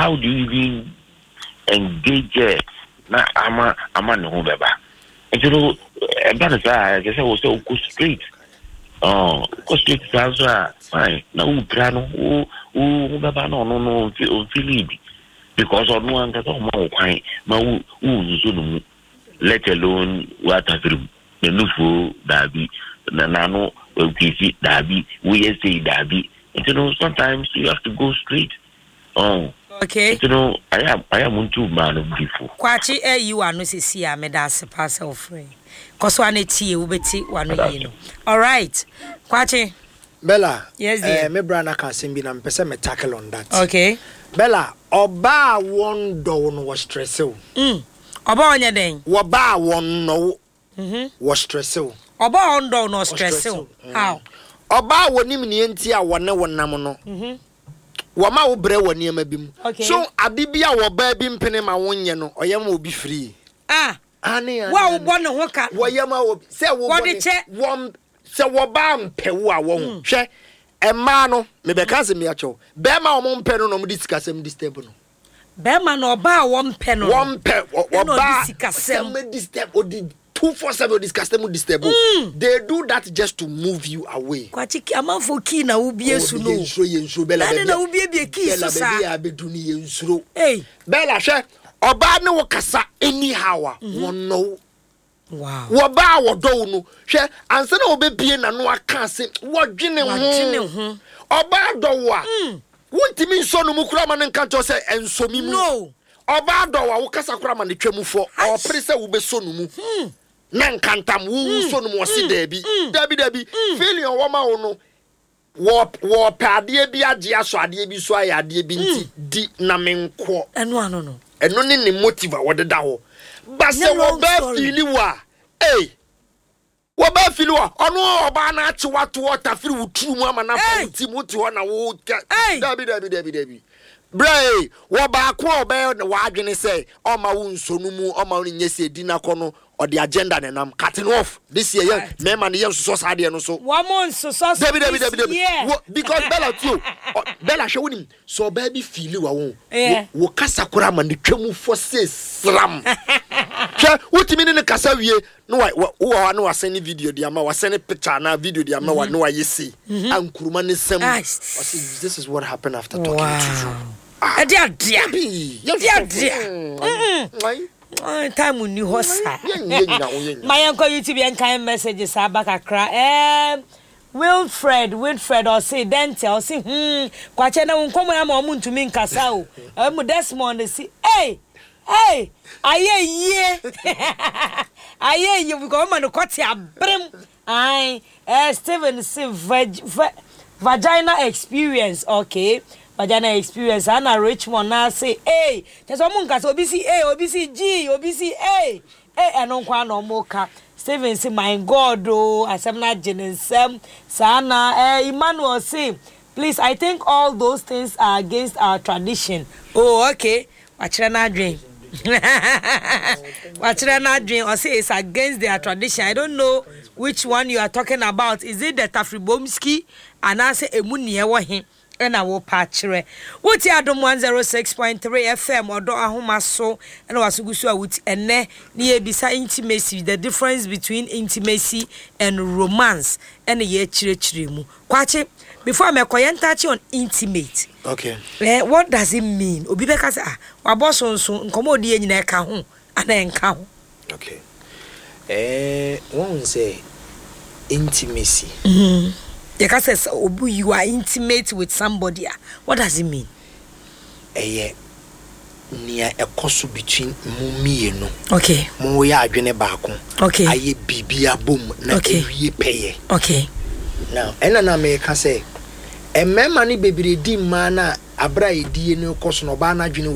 how do you even engage na ama no ho beba and you know that is I guess I was so go straight go straight so fine na u plano u beba no feel because on one that ma kwan ma u so no let alone what after the nufu dabi na no we dabi we say dabi. You know, sometimes you have to go straight. Okay. You know, I am too man of before. Kwachi you are no see a medase pass of free. Cause one tea ubeti one you know. All right. Kwachi. Bella. Yes, dear. Me brana can sing be na pese me tackle on that. Okay. Bella, oba one do no was stressful. Oba onye den. Oba one no. Was stressful. Oba on do no stressful. How? Oba woni me enti a wone wonam no. Wama wo bre woni ma bim. So adibia wo ba bi mpene ma wonye no oyema obi free. Ani wa wo bɔ ne ho ka. Woyema obi se wo bɔ. Se wo ba mpe wo a wo ho. Hwe emma no me be kan se me acho. Be ma wo mpe no mo disikasem disturb no. Be ma no oba wo mpe no. Wo mpe oba disikasem me disturb odi 247 disturb. They do that just to move you away. Kwachiki amanfo ki na ubie su no. Yenso bela be. Na ubie be ki su sa. Bela be duni yenso. Hey. Bela hwe oba ne wo kasa anyhow won no. Wow. Wo ba wo do no. Hwe anse na obebie na no aka ase wo dwene ho. Oba do wa. Wontimi nso no mukura ma ne nkanto se ensomi mu. No. Oba do wa wo kasa kura ma ne twamufo. O pere se wo be so no mu. Nan kantam wu so no mo si dabi feeling o ma wo no wo pade bi age aso ade bi so aya ade bi nti di na menko eno ano no eno ne motive wo de da ho ba se wo ba feel wa wo ba feel wa ono oba na ache wato water free wo tru mu ama na fa ti mu ti ho na wo dabi Bray, wo ba ko obe na wa adwene say o ma wo nsonu mu o ma wo nyese di na kono or the agenda nenam cutting off this year me man yen so sade no so one month so David because Bella too Bella showing so baby feel wo kasa kura man the twemu for say slam che wutimi ne kasa wie no wa no send video dia ma wa send picture na video dia ma wa no yesi ankuruma ne sem this is what happened after talking to you time we knew hosa. My uncle YouTube and kind messages abakakra. Wilfred or say dente or say kwache na unkomo ya ma to me nkasa o. Desmond say hey aye you because man kwati abrem Steven say vagina experience okay. Vagina experience ana Richmond na say hey just omunkasa obi si G obi si eno kwa no moka Steven say my God asem na genesem sana Emmanuel say please I think all those things are against our tradition. Oh okay wachira na dream or say it's against their tradition. I don't know which one you are talking about. Is it the Tafribomski and I say emuni ewo hin and I will patch re. What ya dom 106.3 FM or do ahoma so and wasugusu with ene ni ebisa intimacy, the difference between intimacy and romance and ye chire mu. Kwache before me koyenta on intimate. Okay. What does it mean? Obi be ka say wa boss so nkomo di nyina ka ho ana enka ho. Okay. One say intimacy. Says you are intimate with somebody. What does it mean? Near a cost between mummy no. Okay. Mo ya adwene baako. Okay. Aye bibia bom na ewie peye. Okay. Now, na me ka say, e mema ni bebire di ma na abra edie no cost no ba na adwene